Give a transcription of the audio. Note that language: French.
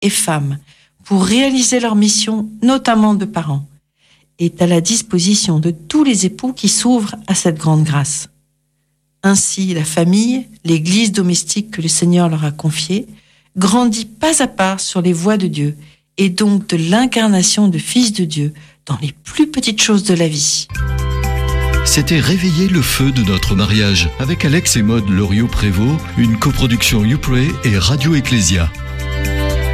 et femmes, pour réaliser leur mission, notamment de parents, est à la disposition de tous les époux qui s'ouvrent à cette grande grâce. Ainsi, la famille, l'église domestique que le Seigneur leur a confiée, grandit pas à pas sur les voies de Dieu et donc de l'incarnation de Fils de Dieu dans les plus petites choses de la vie. C'était Réveiller le feu de notre mariage avec Alex et Maude Loriot-Prévost, une coproduction YouPray et Radio Ecclésia.